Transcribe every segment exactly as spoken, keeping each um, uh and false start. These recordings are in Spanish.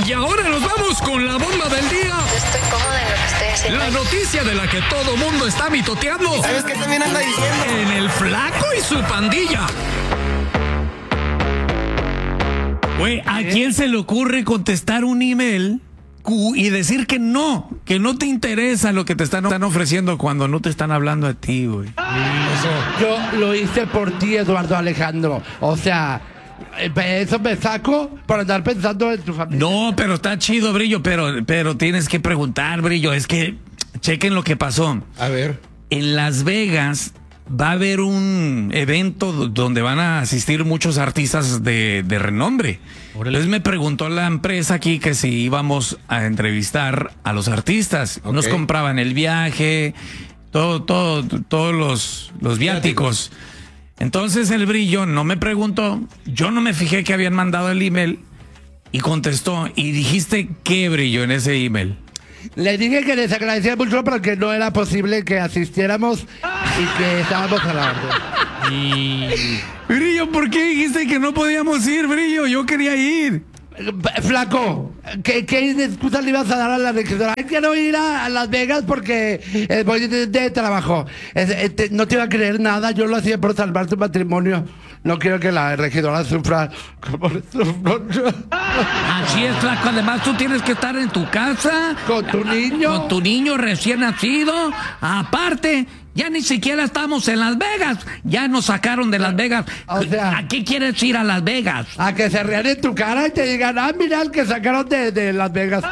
Y ahora nos vamos con la bomba del día. Yo estoy cómoda en lo que estoy haciendo. La noticia de la que todo mundo está mitoteando. ¿Sabes qué también anda diciendo? En el Flaco y su pandilla. Güey, ¿a quién se le ocurre contestar un email y decir que no, que no te interesa lo que te están, están ofreciendo cuando no te están hablando a ti, güey? Yo lo hice por ti, Eduardo Alejandro. O sea, eso me saco por andar pensando en tu familia. No, pero está chido, Brillo, pero, pero tienes que preguntar, Brillo. Es que chequen lo que pasó. A ver. En Las Vegas va a haber un evento donde van a asistir muchos artistas de, de renombre. Entonces me preguntó la empresa aquí que si íbamos a entrevistar a los artistas. Okay. Nos compraban el viaje, todo, todo, todos los, los viáticos. Entonces el Brillo no me preguntó, yo no me fijé que habían mandado el email y contestó. ¿Y dijiste qué, Brillo, en ese email? Le dije que les agradecía mucho, pero que no era posible que asistiéramos y que estábamos a la orden. Y... Brillo, ¿por qué dijiste que no podíamos ir, Brillo? Yo quería ir. Flaco, ¿qué, qué excusa le ibas a dar a la regidora? Quiero ir a, a Las Vegas porque eh, voy de, de trabajo. Es, eh, te, no te iba a creer nada, yo lo hacía por salvar tu matrimonio. No quiero que la regidora sufra como sufro yo. Así es, Flaco. Además, tú tienes que estar en tu casa. Con tu niño. Con tu niño recién nacido. Aparte, ya ni siquiera estamos en Las Vegas. Ya nos sacaron de Las Vegas. O sea, ¿a qué quieres ir a Las Vegas? A que se rían en tu cara y te digan, ah, mira el que sacaron de, de Las Vegas.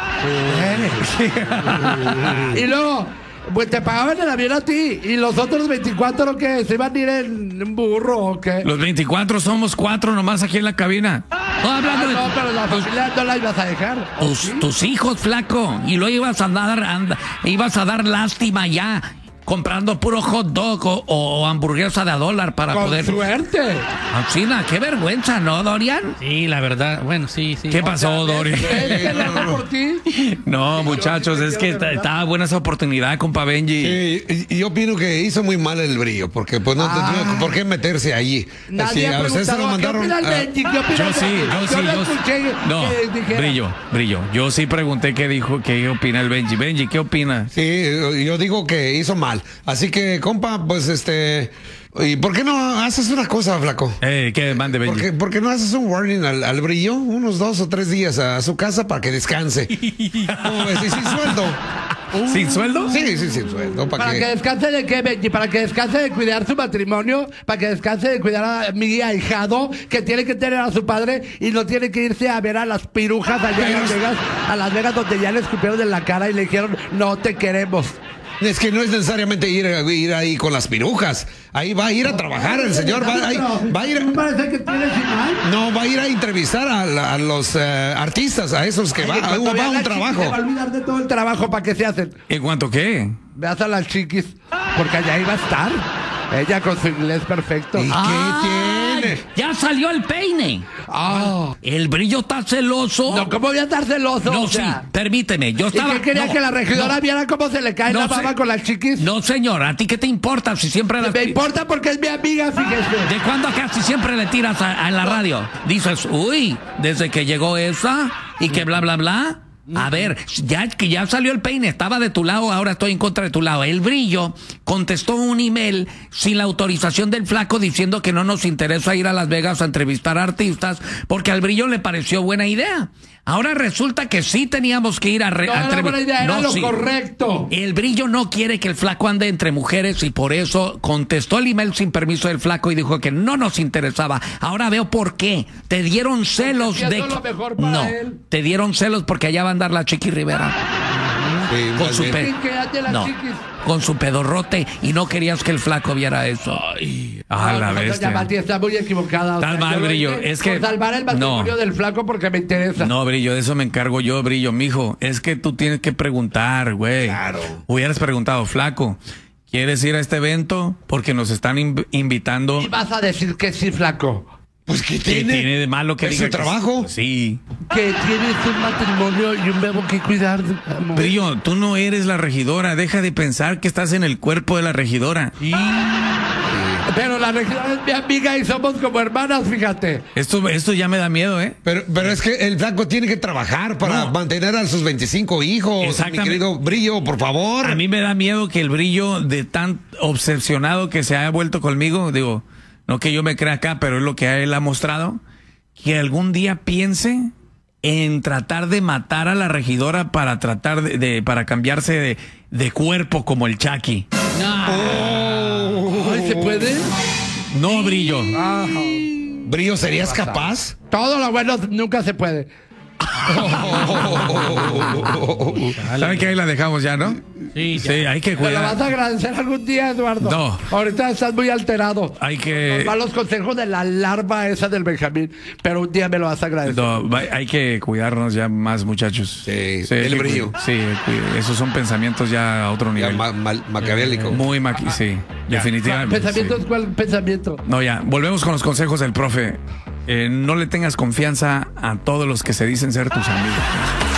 Y luego... pues te pagaban el avión a ti. ¿Y los otros veinticuatro que se iban a ir en un burro o qué? Los veinticuatro somos cuatro nomás aquí en la cabina. No, hablando ah, de... no, pero la familia no la ibas a dejar. Tus, ¿sí? tus hijos, Flaco. Y luego ibas a dar, anda, ibas a dar lástima ya, comprando puro hot dog o, o hamburguesa de a dólar para Con poder... suerte. China, qué vergüenza, ¿no, Dorian? Sí, la verdad, bueno, sí, sí. ¿Qué pasó, Dorian? ¿Qué le hago por ti? No, muchachos, es que está- estaba buena esa oportunidad, compa Benji. Sí, y yo opino que hizo muy mal el Brillo, porque pues no Ah. tenía por qué meterse allí. Nadie ha a ustedes se preguntado, lo mandaron. ¿qué opina el a- Benji? ¿Qué opina Yo el sí, Benji? yo sí, no yo escuché No, que dijera. Brillo, Brillo. Yo sí pregunté qué dijo, qué opina el Benji. Benji, ¿qué opina? Sí, yo digo que hizo mal. Así que, compa, pues este. ¿Y por qué no haces una cosa, Flaco? Eh, ¿qué mande, Benji? ¿Por qué, por qué no haces un warning al, al Brillo? Unos dos o tres días a, a su casa para que descanse. ¿Cómo ves? ¿Y sin sueldo? ¿Sin sueldo? Sí, sí, sin sueldo. ¿Para, ¿Para qué? que descanse de qué, Benji? ¿Para que descanse de cuidar su matrimonio? ¿Para que descanse de cuidar a mi ahijado que tiene que tener a su padre y no tiene que irse a ver a las pirujas allá en Las Vegas, a Las Vegas donde ya le escupieron en la cara y le dijeron, no te queremos? Es que no es necesariamente ir, ir ahí con las pirujas. Ahí va a ir a trabajar el señor. Va, a ir- va a ir. ¿No parece que tiene final? No, va a ir a entrevistar a, la- a los eh, artistas, a esos que va, Oye, a, cuando va vea a un la chiquis, trabajo. se va a olvidar de todo el trabajo para que se hacen. ¿En cuánto qué? Veas a las chiquis, porque allá iba a estar. Ella con su inglés perfecto. ¿Y ¡Ay! qué tiene? Ya salió el peine. Ah. El Brillo está celoso. No, ¿cómo voy a estar celoso? No, O sea, sí, permíteme. Yo ¿y estaba. qué quería no, que la regidora no, viera cómo se le cae No la sé. baba con las chiquis? No, señor, ¿a ti qué te importa si siempre las... Me importa porque es mi amiga, fíjese. ¿De cuándo acá si siempre le tiras a, a la radio? Dices, uy, desde que llegó esa y que bla, bla, bla. A ver, ya que ya salió el peine, estaba de tu lado, ahora estoy en contra de tu lado. El Brillo contestó un email sin la autorización del Flaco diciendo que no nos interesa ir a Las Vegas a entrevistar a artistas porque al Brillo le pareció buena idea. Ahora resulta que sí teníamos que ir a... Re No a era entrevi- buena idea, era No, lo sí. correcto. El Brillo no quiere que el Flaco ande entre mujeres y por eso contestó el email sin permiso del Flaco y dijo que no nos interesaba. Ahora veo por qué. Te dieron celos Porque de... pienso lo mejor para No, él. te dieron celos porque allá va a andar la Chiqui Rivera. Sí, Con más su, bien. pe- ¿Quién que ande la no, chiquis? con su pedorrote y no querías que el Flaco viera eso. Ah, la No, bestia. doña Mati está muy equivocada. o Está sea, mal, yo lo Brillo, hice es que- por salvar el matrimonio no. del flaco porque me interesa. No, Brillo, de eso me encargo yo, Brillo, mijo. Es que tú tienes que preguntar, güey. Claro. Hubieras preguntado, Flaco, ¿quieres ir a este evento? Porque nos están inv- invitando. Y vas a decir que sí, flaco. Pues ¿qué ¿Qué tiene? tiene de malo que ¿Es diga su que trabajo? sí? Que tienes un matrimonio y un bebo que cuidar. amor. Brillo, tú no eres la regidora. Deja de pensar que estás en el cuerpo de la regidora. Pero la regidora es mi amiga y somos como hermanas, fíjate. Esto, esto ya me da miedo, ¿eh? Pero, pero es que el flaco tiene que trabajar para No. mantener a sus veinticinco hijos. Exactamente. Mi querido Brillo, por favor. A mí me da miedo que el Brillo, de tan obsesionado que se haya vuelto conmigo, digo, no que yo me crea acá, pero es lo que él ha mostrado, que algún día piense en tratar de matar a la regidora para tratar de, de- para cambiarse de, de cuerpo como el Chucky. Ay, ¿se puede? No, Brillo. Brillo, ¿serías capaz? Todo lo bueno nunca se puede. ¿Saben que ahí la dejamos ya, no? Sí, Sí, hay que ¿Me lo vas cuidar. a agradecer algún día, Eduardo? No. Ahorita estás muy alterado. Hay que... Nos van los consejos de la larva esa del Benjamín, pero un día me lo vas a agradecer. No, va- hay que cuidarnos ya más, muchachos. Sí, hay el que Brillo. cuid- Sí, cuid- esos son pensamientos ya a otro Ya, nivel. ma- mal- maquiavélico. Muy maqui, sí, definitivamente. ¿Pensamientos? sí. ¿Cuál pensamiento? No, ya, volvemos con los consejos del profe. Eh, no le tengas confianza a todos los que se dicen ser tus amigos.